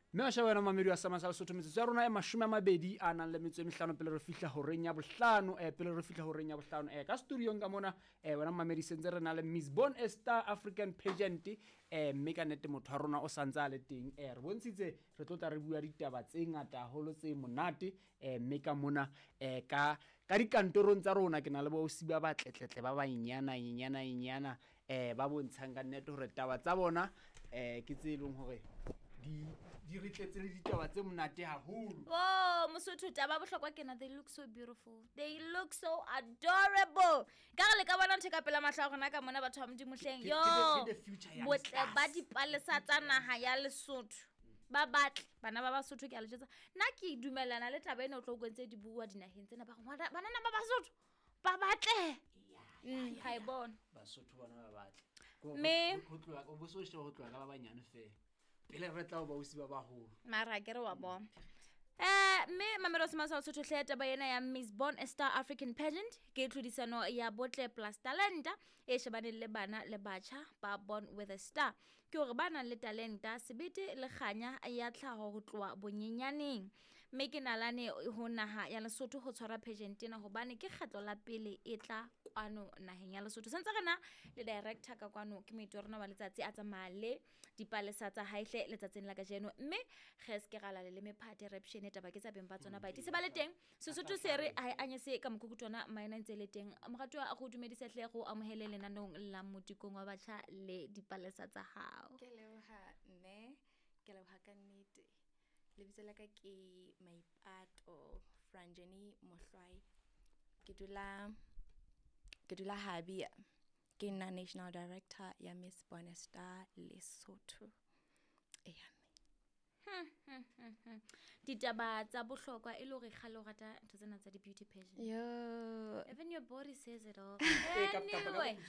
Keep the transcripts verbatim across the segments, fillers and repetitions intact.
Mme a shebana mamedi wa Sama sa Lesotho metsotso ya rona e mashome a mabedi a nang le metso e mehlano pele re fihla horeng ya bohlano eh pele re fihla horeng ya bohlano eh ka studio ka mona eh wena mamedi sentse re na le Miss Born a Star African Pageant eh mme ka nete motho wa rona o santsa le teng eh re bontshitse re tlotla re bua ditaba tse ngata haholo tse monate eh mme ka mona eh ka ka dikantorong tsa rona ke na le bo siba ba tletletle ba ba inyana inyana inyana eh ba bontshang ka nete hore taba tsa bona eh ke tse ileng hore di di ritletse le ditaba tse monate haholo. Oh, Mosotho taba bohlokwa kena, they look so beautiful, they look so adorable. Ka re le ka bona nthe ka pela mahla rona ka mona batho ba modimo hleng yo botle ba dipalesa tsa naha ya Lesotho ba batle bana ba Basotho ke a le jetsa nna ke dumellana le taba eno tlo kwentse di bua dinaheng tsena ba banana ba Basotho ba batle mm ha e bona Basotho bana ba batle me go tloga go boso she go tloga ka ba banyane fe pele re tla ba usi ba baholo mara ke re wa bona eh me mamelo se masa Lesotho hleta ba yena ya Miss Born a Star African Pageant ke tlhodisano ya Botle Plus Talenta e shebane le bana le batjha ba Born with a Star ke hore bana le talenta sebete le khanya ya tlhaho go tloa bonyenyaneng me ke nalane ho naha ya Lesotho ho tshwara pageant ena hobane ke kgetlo la pele e tla kwano naheng ya Lesotho sentse rena le director ka kwano ke meto rena ba letsatsi a tsamale dipalesa tsa haihle letsatsing la kajeno mme ge se ke gala le me party reception taba ke tsa beng ba tsona ba itse ba le teng Sesotho se re a anyese ka mokukutwana maina ntse le teng mogato a go dumedisa hle go amohele lenanong la motikong wa batjha le dipalesa tsa hao ke leboha mme ke leboha ka nnete le bitsela ka ke Maipato Franjeni Mohlwai ke dula ke dula Habia ke na national director ya Miss Born a Star Lesotho eya ditaba tsa bohlokwa e le hore khalo rata ntho tsena tsa di beauty pageant yo even your body says it all anyway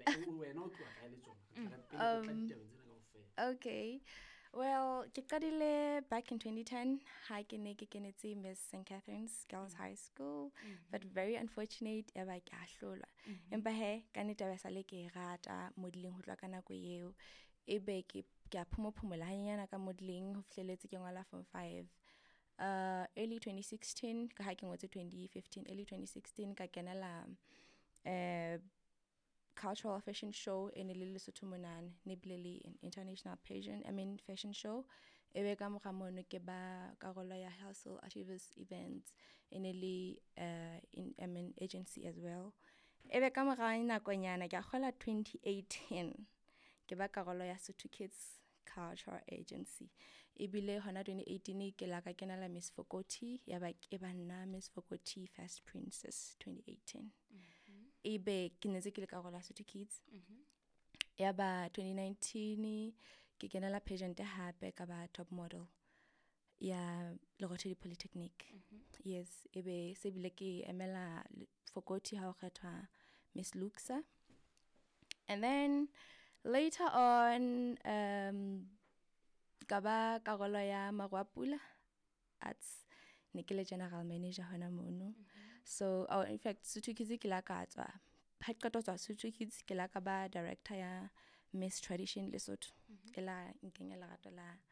okay well ke qadile back in twenty ten ha ke ne ke kenetse Miss Saint Catherine's Girls High School mm-hmm. but very unfortunate eba ke ahlolwa empa he ka neta ba sale ke rata modeling ho tloa ka nako eo ebe ke ke a phumophumola hanyana ka modeling ho fihleletse ke ngwala form five uh early twenty sixteen ka ha ke ngotse twenty fifteen early twenty sixteen ka kenela uh cultural fashion show in Lesotho monane Nibleli an international pageant I mean fashion show ebe ka moga mono ke ba karolo ya Hustle Archivist events in eli uh in I mean agency as well ebe ka moga ina konyana ke akhola twenty eighteen ke ba karolo ya Sotho Kids Cultural Agency ibile hona twenty eighteen ke la ka kenela Miss Fokoti ya ba ke bana Miss Fokoti First Princess twenty eighteen mm-hmm. ibe ke netse ke le karolo ya Sotho Kids mm-hmm. ya ba twenty nineteen ke kenela pageant hape ka ba top model ya Legotedi Polytechnic mm-hmm. yes ibe se bile ke emela Fokoti ha o kgethwa Miss Luxa and then later on um kaba karolo ya Magwapula Arts nikele general manager hona mono mm-hmm. so oh, in fact Sotho Kids ke la ka tswa ha qeto tswa Sotho Kids ke la ka ba director ya Miss Tradition Lesotho mm-hmm. ela nkenya la gato la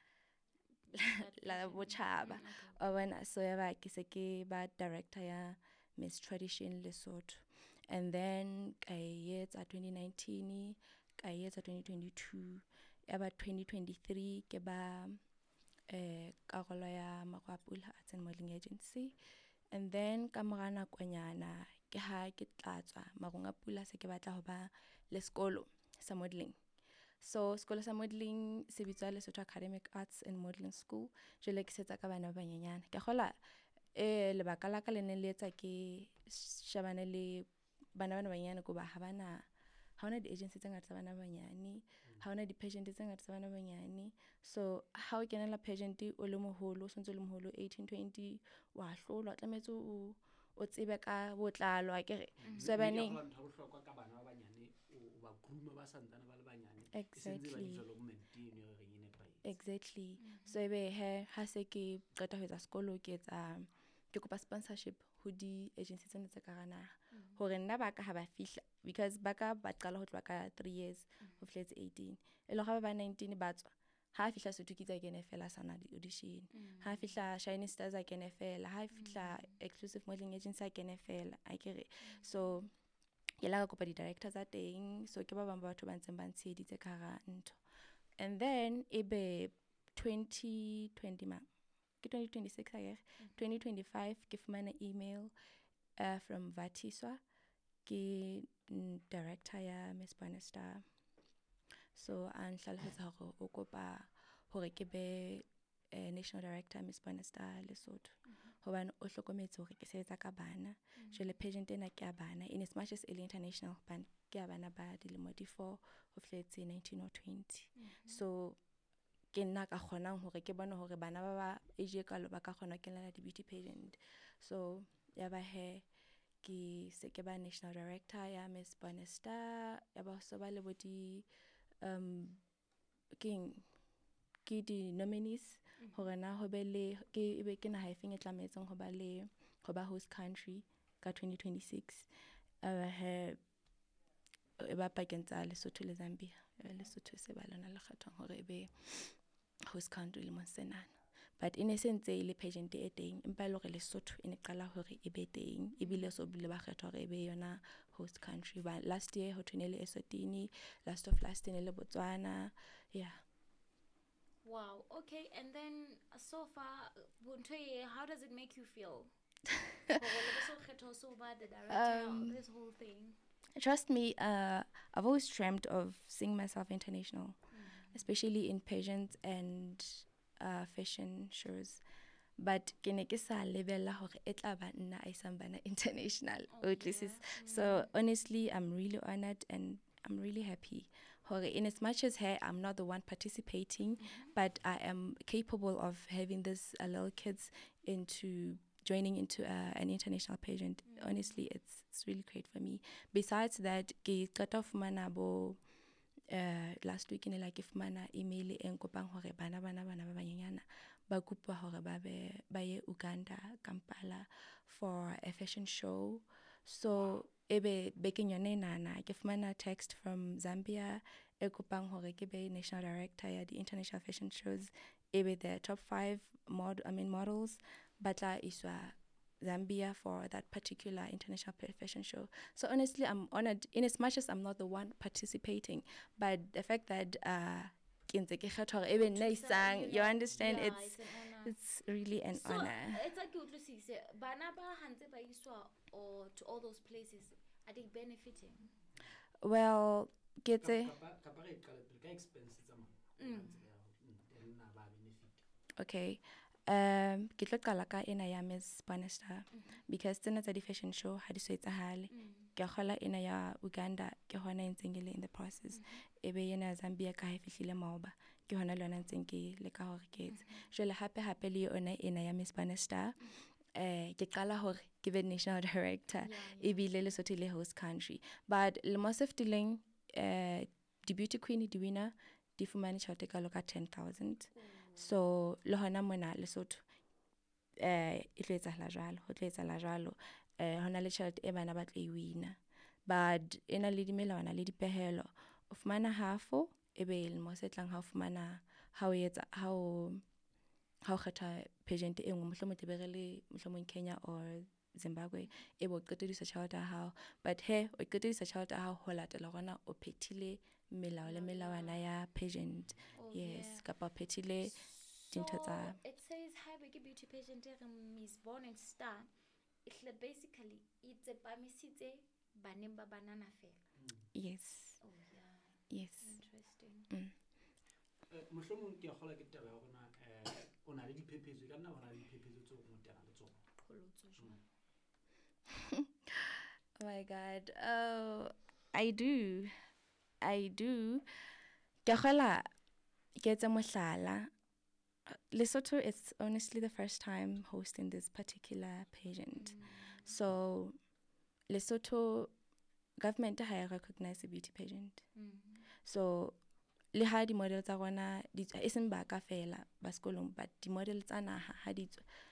la bochaba o bona so ya ba ke se ke ba director ya Miss Tradition Lesotho and then I yetsa twenty nineteen ka yetsa twenty twenty-two eba twenty twenty-three ke ba eh karolo ya Magwapula Arts and Modeling Agency and then ka morana kwanyana ke ha ke tlatswa Marunga Pula se ke batla ho ba le sekolo sa modeling so sekolo sa modeling se bitswa Lesotho Academic Arts and Modeling School jele ke setsa ka bana ba banyenyana ke gola eh le bakala ka le ne le etsa ke shabane le bana bana banyane go ba ha bana ha ona di agency tse ngata tsa bana banyane ha ona di pageant tse ngata tsa bana banyane so how can la pageant o le moholo o sontse le moholo eighteen twenty wa hlolwa tlametso o o tsebe ka botlalo a kere so baneng ba ntho bohlokwa ka bana ba banyane o ba groom ba santana ba le banyane exactly ba development ino re ine pa exactly so ebe he ha se ke qeta ho etsa sekolo ke etsa ke kopa sponsorship ho di agency tsena tsa karana hore nna ba ka ha ba fihla because ba ka ba qala ho tloa ka three years ho fletsa eighteen e lo ga ba nineteen ba tswa ha fihla Sotho ke tsa kene fela sana di audition ha fihla Shiny Stars a kene fela ha fihla exclusive modeling agency a kene fela a kere so ke la ka kopa di directors tsa teng so ke ba bang ba batho ba ntseng ba ntsheditse ka hara ntho and then ebe twenty twenty ma ke twenty twenty-six I guess twenty twenty-five ke fumana email uh, from Vatiswa ke mm, director ya Miss Bonesta so an hlalosetsa hore o kopa hore ke be uh, national director Miss Bonesta Lesotho hobane o hlokometse hore ke sebetsa ka bana jwale pageant ena ke ya bana in as much as ele international ban ke ya bana ba dilemo di four ho fihla nineteen or twenty so ke nna ka kgonang hore ke bone hore bana ba ba age ka lo ba ka kgona ke nna di beauty pageant so ya ba he ke se ke ba national director ya Miss Bonesta ya ba so ba le bodi um king ke di nominees hore na ho be le ke be ke na ha efeng e tlametseng ho ba le ho ba host country ka twenty twenty-six uh he e ba pakeng tsa Lesotho le Zambia Lesotho se ba lona le kgathong hore e be host country le monsenana but in essence ile pageant e teng empa le hore Lesotho e ne qala hore e be teng e bile so bile ba kgetha hore e be yona host country but last year ho thunele Eswatini last of last year le Botswana yeah. Wow, okay, and then uh, so far Buntoye, how does it make you feel? So bad the director Um, of this whole thing. Trust me, uh, I've always dreamt of seeing myself international, especially in pageants and uh, fashion shows. But ke ne ke sa lebella hore e tla ba nna a isang bana international. Oh, At least yeah. is- So honestly, I'm really honored and I'm really happy. Hore in as much as hey, I'm not the one participating, but I am capable of having this uh, little kids into joining into uh, an international pageant. Honestly, it's it's really great for me. Besides that, ke qeta ho fumana bo uh, last week in like if mana email e nkopang hore bana bana bana ba banyenyana ba kopa hore ba be ba ye Uganda Kampala for a fashion show so ebe bekeng yone nana ke fumana text from Zambia e kopang hore ke be national director ya di international fashion shows ebe the top five mod I mean models batla iswa Zambia for that particular international fashion show. So honestly, I'm honored in as much as I'm not the one participating, but the fact that uh, even Naisang, you understand, Yeah, it's it's an honor. it's really an So honor. it's like you to see, say, bana ba hantse ba iswa or to all those places, are they benefiting? Well, get Kapa- it. kapa- kapa re qale pele ka expenses tsa mang. Mm. Ha ntse re ya ho- mm, e re na ba benefit. Okay. Um, ke tlo qala ka ena ya Miss Bonesta because tsena tsa di fashion show ha di so etsahale. Ke kgola ena ya Uganda ke hona e ntseng e le in the process. Ebe ena ya Zambia ka ha e fihlile maoba ke hona le yona ntseng ke le ka hore ke etse. Jwale hape hape le yona ena ya Miss Bonesta eh ke qala hore ke be national director Yeah, yeah. ebile le Lesotho le host country but le mo seftileng eh di beauty queen di winner di fumane tjhelete ka loka ten thousand. So le hona mona Lesotho eh e tlo etsahala jwalo ho tlo etsahala jwalo eh hona le tjhelete e bana ba tlo e wina but ena le dimelawana le dipehelo o fumana half-o ebe le mo se tlang ha o fumana ha o etsa ha o ha o kgetha pageant e nngwe mohlomong tebe re le mohlomong Kenya or Zimbabwe e bo qetedisa tjhelete ya hao but he o qetedisa tjhelete ya hao ho latela gona o phethile melao le melawana ya pageant Oh, yes yeah. kapa o phethile dintho So tsa it says hi beke beauty pageant e re Miss Bonesta ihle basically it's a pamisitse baneng ba banana fela. yes Oh yeah, yes interesting. mm. Eh, mohlomong ke a kgola ke taba ya rona eh o na le diphephetso e ka nna o na le diphephetso tse o ngotela le tsona. Qholotso jwang. Oh my god oh I do I do ke kgola ke etsa mohlala Lesotho is honestly the first time hosting this particular pageant. So Lesotho government ha ya recognize the beauty pageant. Mm. So le ha di model tsa rona di e seng ba ka fela ba sekolong but di model tsa naha ha di tswa